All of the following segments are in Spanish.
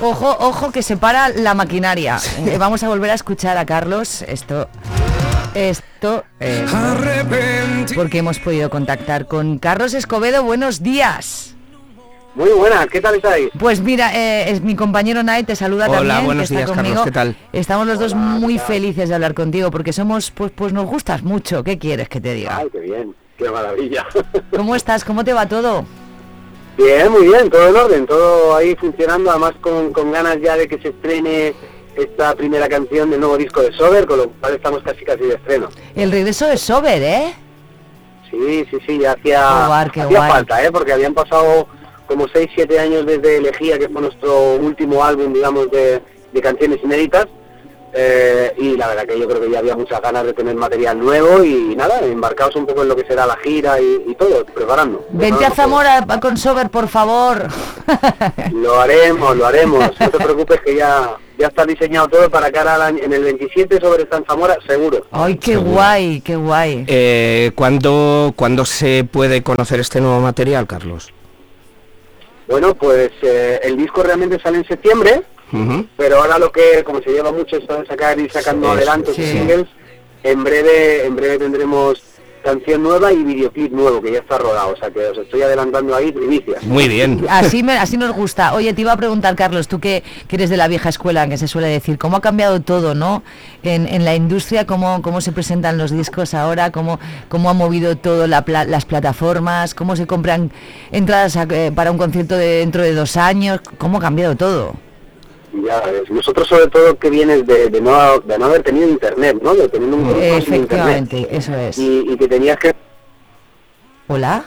Ojo, ojo, que se para la maquinaria. Vamos a volver a escuchar a Carlos. Esto porque hemos podido contactar con Carlos Escobedo. Buenos días. Muy buenas, ¿qué tal estáis? Pues mira, es mi compañero Nay, te saluda. Hola, también. Buenos días, conmigo. Carlos, ¿qué tal? Estamos los dos muy felices de hablar contigo porque somos, pues nos gustas mucho. ¿Qué quieres que te diga? Ay, qué bien, qué maravilla. ¿Cómo estás? ¿Cómo te va todo? Bien, muy bien, todo en orden, todo ahí funcionando, además con ganas ya de que se estrene esta primera canción del nuevo disco de Sober, con lo cual estamos casi de estreno. El regreso de Sober, ¿eh? Sí, ya hacía falta, porque habían pasado como 6-7 años desde Elegía, que fue nuestro último álbum, digamos, de canciones inéditas, y la verdad que yo creo que ya había muchas ganas de tener material nuevo y nada, embarcados un poco en lo que será la gira y todo, preparando. Vente a Zamora con Sober, por favor. Lo haremos, no te preocupes que ya está diseñado todo para cara en el 27 Sober está en Zamora, seguro. Ay, qué guay, qué guay. ¿Cuándo se puede conocer este nuevo material, Carlos? Bueno, pues el disco realmente sale en septiembre, pero ahora como se lleva mucho esto de sacar y sacando adelantos y singles, en breve tendremos canción nueva y videoclip nuevo que ya está rodado, o sea que os estoy adelantando ahí primicias. Muy bien. Así nos gusta. Oye, te iba a preguntar, Carlos, tú que eres de la vieja escuela, que se suele decir, ¿cómo ha cambiado todo, no? En la industria, cómo se presentan los discos ahora, cómo ha movido todo las plataformas, cómo se compran entradas para un concierto dentro de 2 años, cómo ha cambiado todo. Ya ves, nosotros sobre todo que vienes de no haber tenido internet, ¿no? De tener un grupo sin efectivamente, internet. Eso es. Y que tenías que... ¿Hola?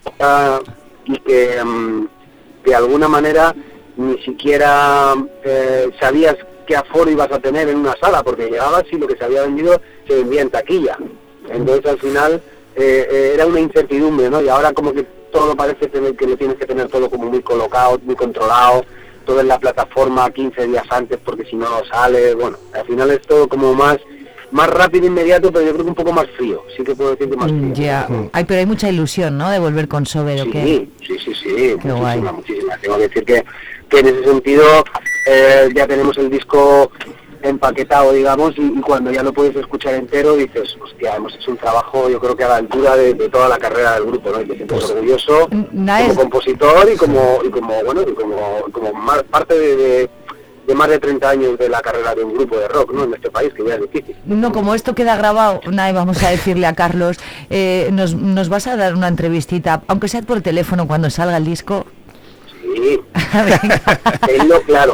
Y que de alguna manera ni siquiera sabías qué aforo ibas a tener en una sala, porque llegabas y lo que se había vendido se vendía en taquilla. Entonces al final era una incertidumbre, ¿no? Y ahora como que todo parece que lo tienes que tener todo como muy colocado, muy controlado, todo en la plataforma 15 días antes porque si no sale, bueno, al final es todo como más rápido, inmediato, pero yo creo que un poco más frío, sí que puedo decir que más frío. Ya, Ay, pero hay mucha ilusión, ¿no?, de volver con Sober, ¿o qué? Sí, muchísima. Tengo que decir que en ese sentido ya tenemos el disco empaquetado, digamos, y cuando ya lo puedes escuchar entero dices, hostia, hemos hecho un trabajo yo creo que a la altura de toda la carrera del grupo, ¿no? Y te sientes orgulloso como compositor y como parte de más de 30 años de la carrera de un grupo de rock, ¿no? En este país, que ya es difícil. No, como esto queda grabado, Nay, vamos a decirle a Carlos, nos vas a dar una entrevistita, aunque sea por teléfono cuando salga el disco. Sí, tenlo claro.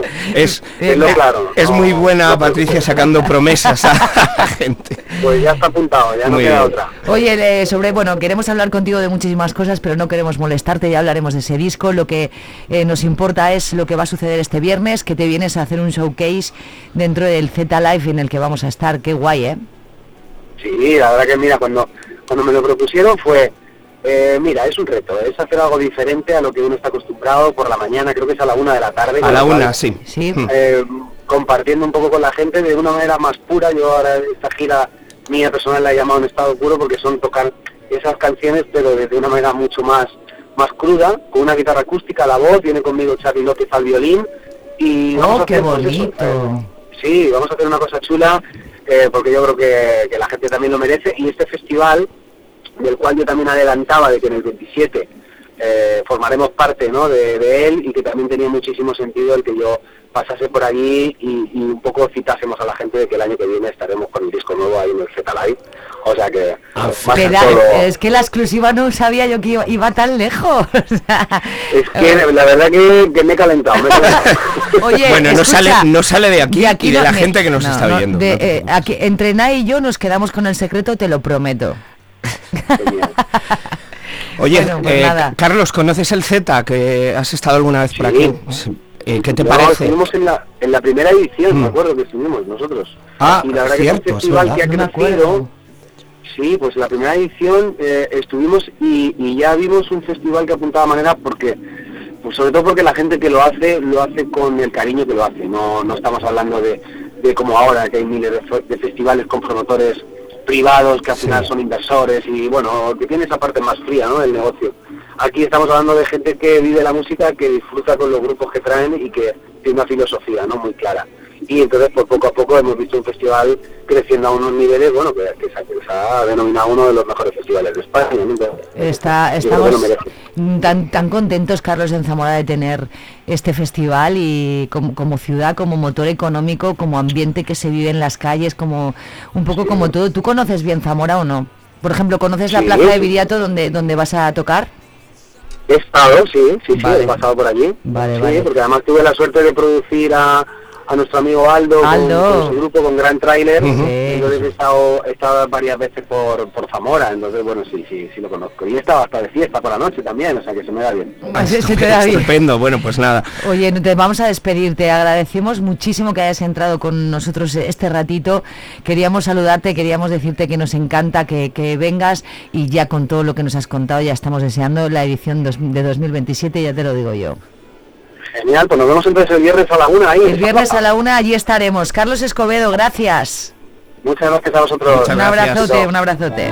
Es muy buena Patricia sacando promesas a la gente. Pues ya está apuntado, ya no queda otra. Oye, queremos hablar contigo de muchísimas cosas, pero no queremos molestarte, ya hablaremos de ese disco. Lo que nos importa es lo que va a suceder este viernes, que te vienes a hacer un showcase dentro del Z Live en el que vamos a estar. Qué guay, ¿eh? Sí, la verdad que mira, cuando me lo propusieron fue... es un reto, es hacer algo diferente a lo que uno está acostumbrado por la mañana, creo que es a la 1 de la tarde. A la 1, sí. Compartiendo un poco con la gente de una manera más pura. Yo ahora esta gira mía personal la he llamado en estado puro porque son tocar esas canciones, pero de una manera mucho más cruda, con una guitarra acústica, la voz, viene conmigo Xavi López al violín y vamos a hacer, qué bonito. Sí, vamos a hacer una cosa chula, porque yo creo que la gente también lo merece, y este festival, del cual yo también adelantaba de que en el 27 formaremos parte, ¿no?, de él, y que también tenía muchísimo sentido el que yo pasase por allí y un poco citásemos a la gente de que el año que viene estaremos con el disco nuevo ahí en el Z Live. O sea que... es que la exclusiva no sabía yo que iba tan lejos. Es que la verdad que me he calentado. Oye, bueno, escucha, no sale de aquí y de la gente que nos está viendo. Aquí, entre Nay y yo nos quedamos con el secreto, te lo prometo. Oye, bueno, pues Carlos, ¿conoces el Z? ¿Que has estado alguna vez por aquí? Sí. ¿Qué te parece? Estuvimos en la primera edición, me acuerdo que estuvimos nosotros. Y la verdad cierto, que es un festival que ha crecido. Sí, pues la primera edición estuvimos y ya vimos un festival que apuntaba a manera, porque pues sobre todo porque la gente que lo hace con el cariño que lo hace. No estamos hablando de como ahora, que hay miles de festivales con promotores privados que al final son inversores y bueno, que tiene esa parte más fría, ¿no?, del negocio. aquí estamos hablando de gente que vive la música, que disfruta con los grupos que traen y que tiene una filosofía, ¿no?, muy clara. Y entonces, pues poco a poco hemos visto un festival creciendo a unos niveles, bueno, que se ha denominado uno de los mejores festivales de España, ¿no? Estamos tan contentos, Carlos, en Zamora, de tener este festival, y como ciudad, como motor económico, como ambiente que se vive en las calles, como un poco como todo. ¿Tú conoces bien Zamora o no? Por ejemplo, ¿conoces la plaza de Viriato donde vas a tocar? He estado, sí, vale. He pasado por allí. Vale. Porque además tuve la suerte de producir a nuestro amigo Aldo. Con su grupo, con Gran Trailer. Entonces he estado varias veces por Zamora, entonces bueno, sí lo conozco. Y he estado hasta de fiesta por la noche también, o sea que se me da bien. Se te da bien. Estupendo, bueno, pues nada. Oye, te vamos a despedir, te agradecemos muchísimo que hayas entrado con nosotros este ratito. Queríamos saludarte, queríamos decirte que nos encanta que vengas, y ya con todo lo que nos has contado ya estamos deseando la edición de 2027, ya te lo digo yo. Genial, pues nos vemos entonces el viernes a la 1 ahí. El viernes a la 1 allí estaremos. Carlos Escobedo, gracias. Muchas gracias a vosotros. Un abrazote.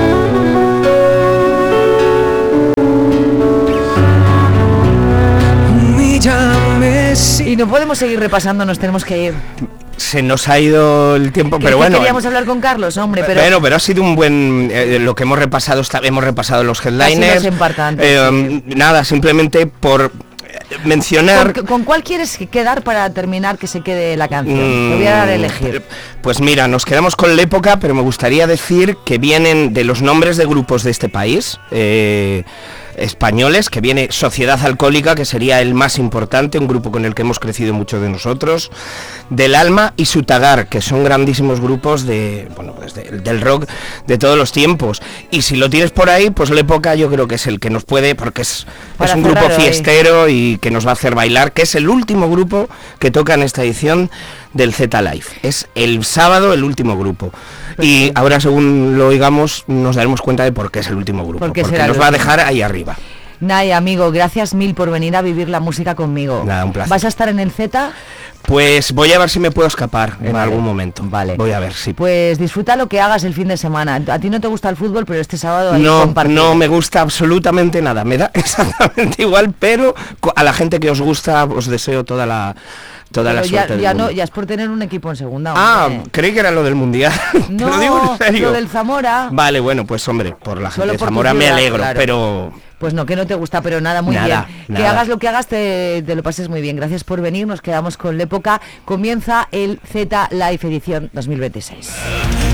Y no podemos seguir repasando, nos tenemos que ir. Se nos ha ido el tiempo, pero bueno. Queríamos hablar con Carlos, hombre, pero ha sido un buen lo que hemos repasado. Hemos repasado los headliners. Nada, simplemente por mencionar. ¿Con cuál quieres quedar para terminar, que se quede la canción? Te voy a dar a elegir. Pues mira, nos quedamos con la época, pero me gustaría decir que vienen de los nombres de grupos de este país. Españoles, que viene Sociedad Alcohólica, que sería el más importante, un grupo con el que hemos crecido muchos de nosotros, Del Alma y Sutagar, que son grandísimos grupos del rock de todos los tiempos. Y si lo tienes por ahí, pues La Época yo creo que es el que nos puede, porque es un grupo fiestero y que nos va a hacer bailar, que es el último grupo que toca en esta edición del Z Live. Es el sábado el último grupo. Y ahora, según lo oigamos, nos daremos cuenta de por qué es el último grupo, porque nos va a dejar ahí arriba. Nada, amigo, gracias mil por venir a vivir la música conmigo. Nada, un placer. ¿Vas a estar en el Z? Pues voy a ver si me puedo escapar en algún momento. Vale. Voy a ver si. Pues disfruta lo que hagas el fin de semana. A ti no te gusta el fútbol, pero este sábado no me gusta absolutamente nada. Me da exactamente igual, pero a la gente que os gusta os deseo toda la suerte del mundo. Ya es por tener un equipo en segunda. Creí que era lo del Mundial. No, te lo digo en serio. Lo del Zamora. Vale, bueno, pues hombre, por la gente de Zamora me alegro, claro. Pero... Pues no, que no te gusta, pero nada, muy bien. Que hagas lo que hagas, te lo pases muy bien. Gracias por venir, nos quedamos con La Época. Comienza el Z Live edición 2026.